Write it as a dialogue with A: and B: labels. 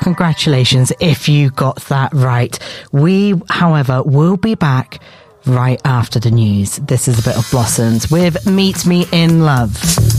A: congratulations if you got that right. We, however, will be back right after the news. This is a bit of Blossoms with Meet Me in Love.